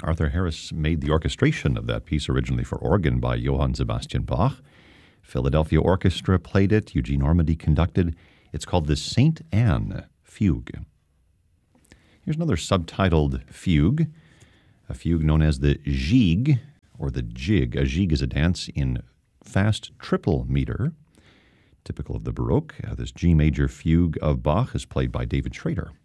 Arthur Harris made the orchestration of that piece originally for organ by Johann Sebastian Bach. Philadelphia Orchestra played it. Eugene Ormandy conducted. It's called the St. Anne Fugue. Here's another subtitled fugue, a fugue known as the gigue or the jig. A gigue is a dance in fast triple meter, typical of the Baroque. This G major fugue of Bach is played by David Schrader.